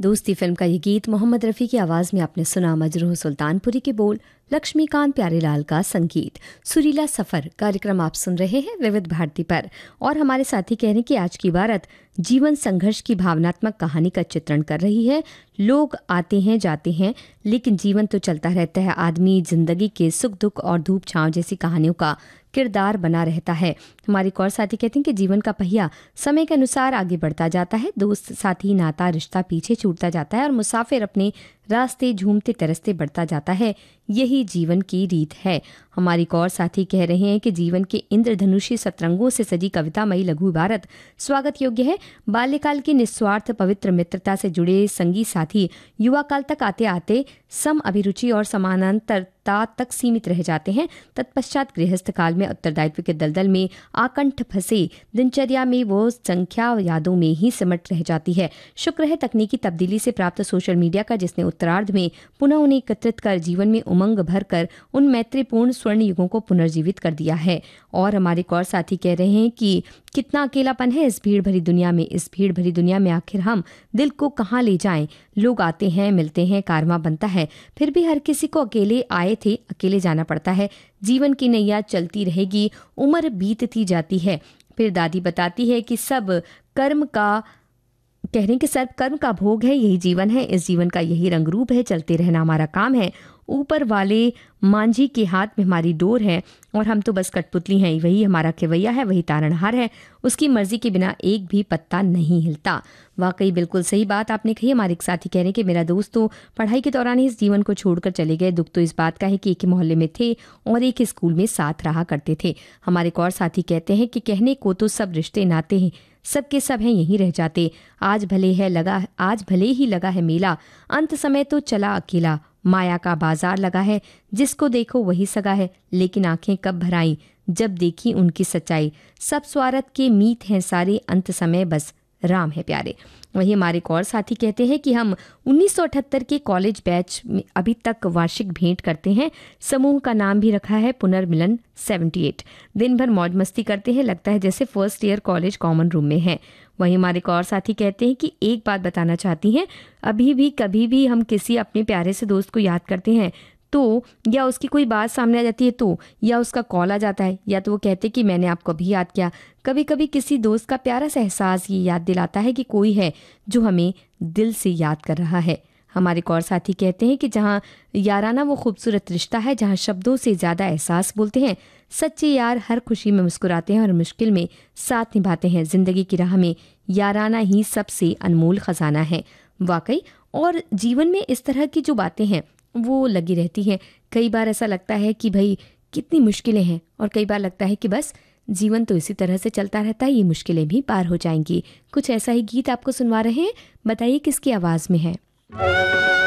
दोस्ती फिल्म का ये गीत मोहम्मद रफ़ी की आवाज़ में आपने सुना। मजरूह सुल्तानपुरी के बोल, लक्ष्मीकांत प्यारेलाल का संगीत। सुरीला सफ़र कार्यक्रम आप सुन रहे हैं विविध भारती पर। और हमारे साथी कह रहे हैं कि आज की भारत जीवन संघर्ष की भावनात्मक कहानी का चित्रण कर रही है। लोग आते हैं जाते हैं, लेकिन जीवन तो चलता रहता है। आदमी जिंदगी के सुख दुख और धूप छांव जैसी कहानियों का किरदार बना रहता है। हमारे एक और साथी कहते हैं कि जीवन का पहिया समय के अनुसार आगे बढ़ता जाता है। दोस्त, साथी, नाता, रिश्ता पीछे छूटता जाता है और मुसाफिर अपने रास्ते झूमते तरसते बढ़ता जाता है। यही जीवन की रीत है। हमारी एक और साथी कह रहे हैं कि जीवन के इंद्रधनुषी सतरंगों से सजी कवितामयी लघु भारत स्वागत योग्य है। बाल्यकाल की निस्वार्थ पवित्र मित्रता से जुड़े संगी साथी युवा काल तक आते आते सम अभिरुचि और समानांतरता तक सीमित रह जाते हैं। तत्पश्चात गृहस्थ काल में उत्तरदायित्व के दलदल में आकंठ फंसे दिनचर्या में वो संख्या यादों में ही सिमट रह जाती है। शुक्र है तकनीकी तब्दीली से प्राप्त सोशल मीडिया का, जिसने उत्तरार्ध में पुनः उन्हें एकत्रित कर जीवन में उमंग भर कर उन मैत्रीपूर्ण स्वर्ण युगों को पुनर्जीवित कर दिया है। और हमारे एक और साथी कह रहे हैं कि कितना अकेलापन है इस भीड़ भरी दुनिया में। इस भीड़ भरी दुनिया में आखिर हम दिल को कहाँ ले जाएं। लोग आते हैं, मिलते हैं, कारवां बनता है, फिर भी हर किसी को अकेले आए थे अकेले जाना पड़ता है। जीवन की नैया चलती रहेगी, उम्र बीतती जाती है। फिर दादी बताती है कि सब कर्म का भोग है, यही जीवन है, इस जीवन का यही रंग रूप है, चलते रहना हमारा काम है। ऊपर वाले मांझी के हाथ में हमारी डोर है और हम तो बस कठपुतली हैं। वही हमारा खेवैया है, वही तारणहार है, उसकी मर्जी के बिना एक भी पत्ता नहीं हिलता। वाकई बिल्कुल सही बात आपने कही। हमारे एक साथी कह रहे हैं कि मेरा दोस्त तो पढ़ाई के दौरान ही इस जीवन को छोड़कर चले गए। दुख तो इस बात का है कि एक ही मोहल्ले में थे और एक ही स्कूल में साथ रहा करते थे। हमारे एक और साथी कहते हैं कि कहने को तो सब रिश्ते नाते हैं, सबके सब हैं यहीं रह जाते। आज भले ही लगा है मेला, अंत समय तो चला अकेला। माया का बाजार लगा है, जिसको देखो वही सगा है, लेकिन आंखें कब भराई जब देखी उनकी सच्चाई। सब स्वार्थ के मीत हैं सारे, अंत समय बस राम है प्यारे। वही हमारे एक और साथी कहते हैं कि हम 1978 के कॉलेज बैच में अभी तक वार्षिक भेंट करते हैं। समूह का नाम भी रखा है पुनर्मिलन 78। दिन भर मौज मस्ती करते हैं, लगता है जैसे first year college common room में है। वहीं हमारे एक और साथी कहते हैं कि एक बात बताना चाहती हैं, अभी भी कभी भी हम किसी अपने प्यारे से दोस्त को याद करते हैं तो, या उसकी कोई बात सामने आ जाती है तो, या उसका कॉल आ जाता है, या तो वो कहते कि मैंने आपको अभी याद किया। कभी कभी किसी दोस्त का प्यारा सा एहसास ये याद दिलाता है कि कोई है जो हमें दिल से याद कर रहा है। हमारे एक और साथी कहते हैं कि जहाँ याराना वो खूबसूरत रिश्ता है जहाँ शब्दों से ज़्यादा एहसास बोलते हैं। सच्चे यार हर खुशी में मुस्कुराते हैं और मुश्किल में साथ निभाते हैं। जिंदगी की राह में याराना ही सबसे अनमोल खजाना है। वाकई, और जीवन में इस तरह की जो बातें हैं वो लगी रहती हैं। कई बार ऐसा लगता है कि भाई कितनी मुश्किलें हैं, और कई बार लगता है कि बस जीवन तो इसी तरह से चलता रहता है, ये मुश्किलें भी पार हो जाएंगी। कुछ ऐसा ही गीत आपको सुनवा रहे हैं, बताइए किसकी आवाज़ में है।